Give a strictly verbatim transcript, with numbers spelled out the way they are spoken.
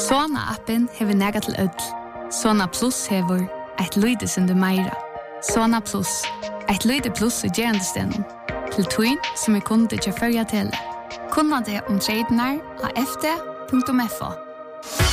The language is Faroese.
Sona-appen hever nega til ødel. Sona Plus hever et lydesende meira. Sona Plus, et lyde plus i gerandestenen. Til twin som er kunde til førja til. Kunna det om tradenar av f d punktum f o.